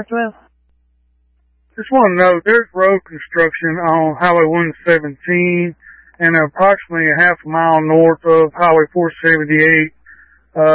Well, Just want to know, there's road construction on Highway 117 and approximately a half a mile north of Highway 478